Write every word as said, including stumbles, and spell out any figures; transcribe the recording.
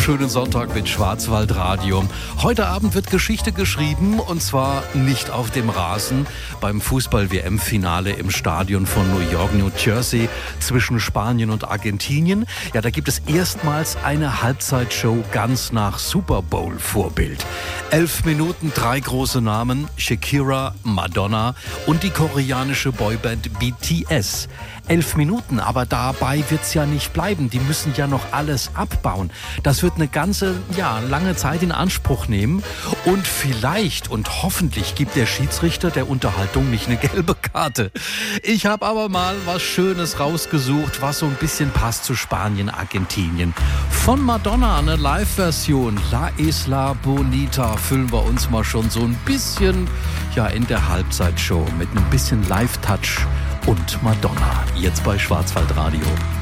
wunderschönen Sonntag mit Schwarzwaldradio. Heute Abend wird Geschichte geschrieben und zwar nicht auf dem Rasen. Beim Fußball-W M-Finale im Stadion von New York, New Jersey zwischen Spanien und Argentinien. Ja, da gibt es erstmals eine Halbzeitshow ganz nach Super Bowl-Vorbild. Elf Minuten, drei große Namen, Shakira, Madonna und die koreanische Boyband B T S. Elf Minuten, aber dabei wird's ja nicht bleiben. Die müssen ja noch alles abbauen. Das wird eine ganze, ja, lange Zeit in Anspruch nehmen. Und vielleicht und hoffentlich gibt der Schiedsrichter der Unterhaltung nicht eine gelbe Karte. Ich habe aber mal was Schönes rausgesucht, was so ein bisschen passt zu Spanien, Argentinien. Von Madonna eine Live-Version, La Isla Bonita, füllen wir uns mal schon so ein bisschen, ja, in der Halbzeitshow mit einem bisschen Live-Touch und Madonna, jetzt bei Schwarzwaldradio.